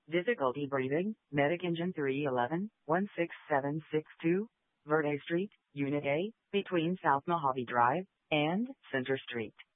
Difficulty breathing, Medic Engine 311, 16762, Verde Street, Unit A, between South Mojave Drive and Center Street.